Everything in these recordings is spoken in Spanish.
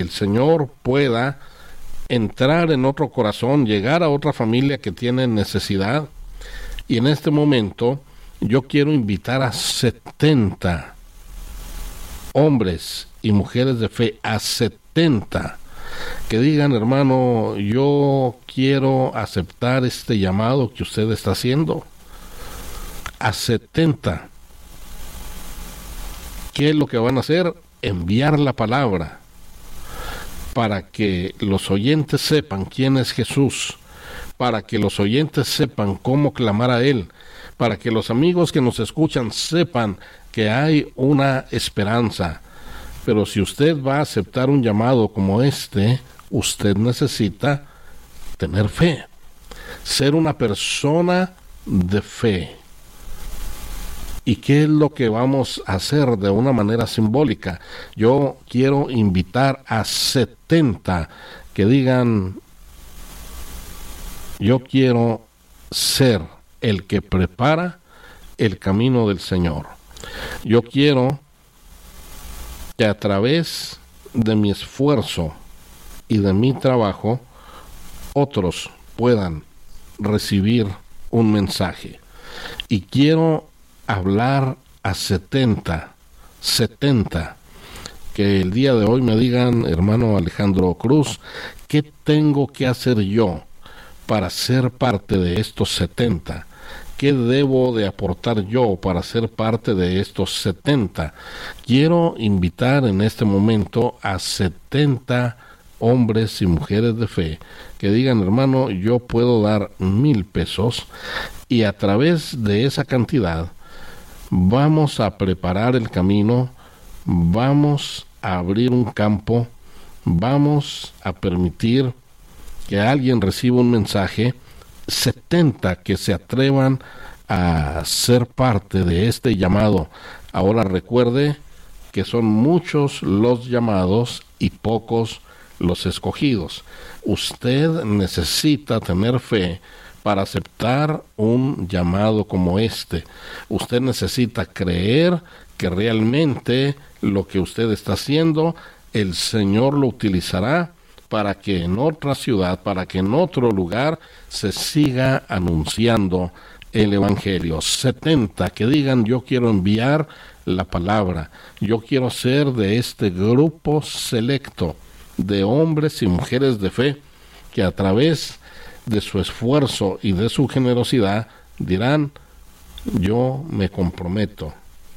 el Señor pueda entrar en otro corazón, llegar a otra familia que tiene necesidad. Y en este momento yo quiero invitar a 70 hombres y mujeres de fe, a 70, que digan: hermano, yo quiero aceptar este llamado que usted está haciendo. A 70. ¿Qué es lo que van a hacer? Enviar la palabra para que los oyentes sepan quién es Jesús, para que los oyentes sepan cómo clamar a Él, para que los amigos que nos escuchan sepan que hay una esperanza. Pero si usted va a aceptar un llamado como este, usted necesita tener fe, ser una persona de fe. ¿Y qué es lo que vamos a hacer de una manera simbólica? Yo quiero invitar a 70 que digan: yo quiero ser el que prepara el camino del Señor. Yo quiero que a través de mi esfuerzo y de mi trabajo, otros puedan recibir un mensaje. Y quiero hablar a 70, que el día de hoy me digan: hermano Alejandro Cruz, ¿qué tengo que hacer yo para ser parte de estos 70? ¿Qué debo de aportar yo para ser parte de estos 70? Quiero invitar en este momento a 70 hombres y mujeres de fe que digan: hermano, yo puedo dar 1,000 pesos, y a través de esa cantidad vamos a preparar el camino, vamos a abrir un campo, vamos a permitir que alguien reciba un mensaje. 70 que se atrevan a ser parte de este llamado. Ahora recuerde que son muchos los llamados y pocos los escogidos. Usted necesita tener fe para aceptar un llamado como este. Usted necesita creer que realmente lo que usted está haciendo, el Señor lo utilizará para que en otra ciudad, para que en otro lugar se siga anunciando el Evangelio. 70 que digan: yo quiero enviar la palabra, yo quiero ser de este grupo selecto de hombres y mujeres de fe que a través de su esfuerzo y de su generosidad dirán: yo me comprometo.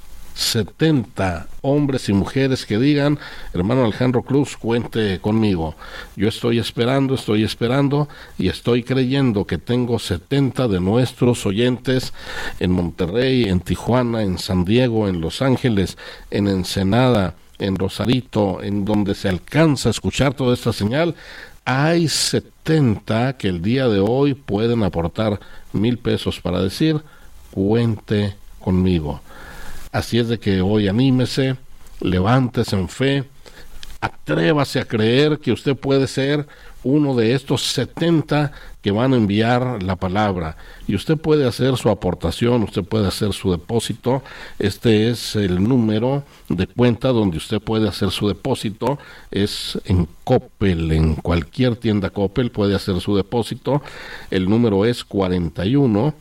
70 hombres y mujeres que digan: hermano Alejandro Cruz, cuente conmigo. Yo estoy esperando y estoy creyendo que tengo 70 de nuestros oyentes en Monterrey, en Tijuana, en San Diego, en Los Ángeles, en Ensenada, en Rosarito, en donde se alcanza a escuchar toda esta señal. Hay 70 que el día de hoy pueden aportar 1,000 pesos para decir: cuente conmigo. Así es de que hoy anímese, levántese en fe, atrévase a creer que usted puede ser uno de estos 70 que van a enviar la palabra. Y usted puede hacer su aportación, usted puede hacer su depósito. Este es el número de cuenta donde usted puede hacer su depósito. Es en Coppel, en cualquier tienda Coppel puede hacer su depósito. El número es 41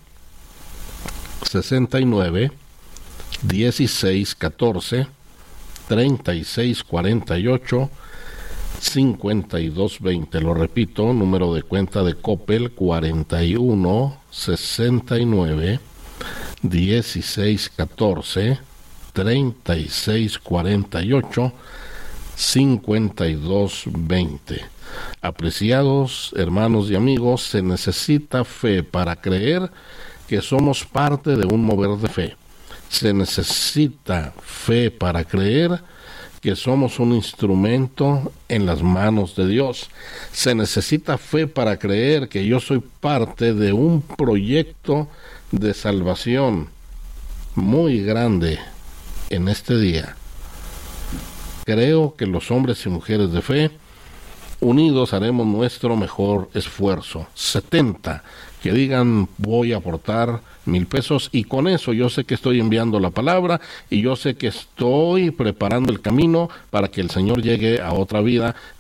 69 16 14 36 48 52 20. Lo repito, número de cuenta de Coppel: 41 69 16 14 36 48 52 20. Apreciados hermanos y amigos, se necesita fe para creer que somos parte de un mover de fe. Se necesita fe para creer que somos un instrumento en las manos de Dios. Se necesita fe para creer que yo soy parte de un proyecto de salvación muy grande en este día. Creo que los hombres y mujeres de fe, unidos, haremos nuestro mejor esfuerzo. 70 que digan: voy a aportar 1,000 pesos, y con eso yo sé que estoy enviando la palabra y yo sé que estoy preparando el camino para que el Señor llegue a otra vida